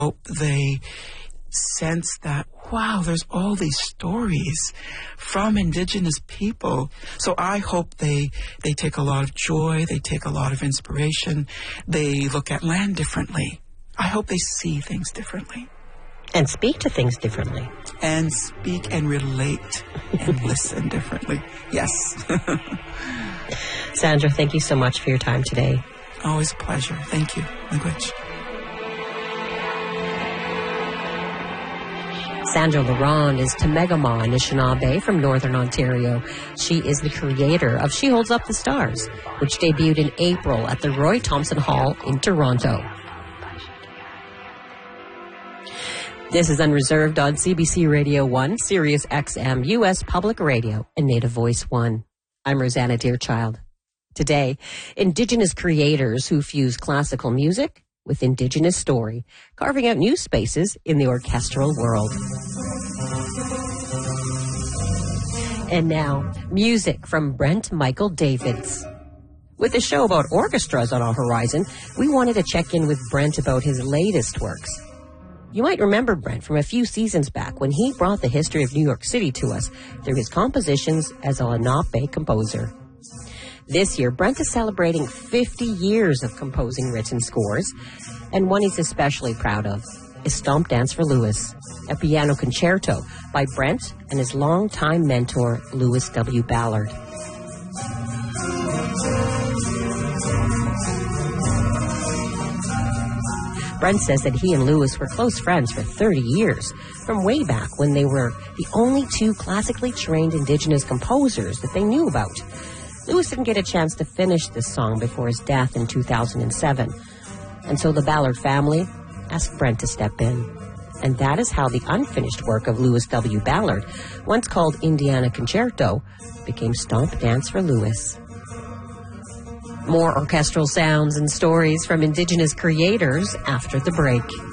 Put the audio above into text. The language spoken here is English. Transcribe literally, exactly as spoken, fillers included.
hope they sense that, wow, there's all these stories from Indigenous people. So I hope they they take a lot of joy, they take a lot of inspiration, they look at land differently. I hope they see things differently. And speak to things differently. And speak and relate and listen differently. Yes. Sandra, thank you so much for your time today. Always a pleasure. Thank you. Language. Sandra Laurent is Temegama Anishinaabe from Northern Ontario. She is the creator of She Holds Up the Stars, which debuted in April at the Roy Thompson Hall in Toronto. This is Unreserved on C B C Radio one, Sirius X M, U S Public Radio, and Native Voice one. I'm Rosanna Deerchild. Today, Indigenous creators who fuse classical music with Indigenous story, carving out new spaces in the orchestral world. And now, music from Brent Michael Davids. With a show about orchestras on our horizon, we wanted to check in with Brent about his latest works. You might remember Brent from a few seasons back when he brought the history of New York City to us through his compositions as a Lenape composer. This year, Brent is celebrating fifty years of composing written scores, and one he's especially proud of is Stomp Dance for Louis, a piano concerto by Brent and his longtime mentor, Louis W. Ballard. Brent says that he and Louis were close friends for thirty years, from way back when they were the only two classically trained Indigenous composers that they knew about. Louis didn't get a chance to finish this song before his death in two thousand seven, and so the Ballard family asked Brent to step in. And that is how the unfinished work of Louis W. Ballard, once called Indiana Concerto, became Stomp Dance for Louis. More orchestral sounds and stories from Indigenous creators after the break.